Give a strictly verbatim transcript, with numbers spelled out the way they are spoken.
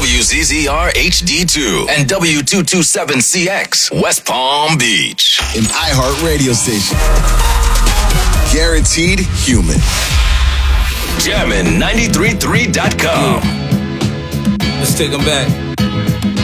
W Z Z R H D two and W two twenty-seven C X, West Palm Beach. An iHeart radio station. Guaranteed human. Jammin ninety-three point three dot com. Let's take them back.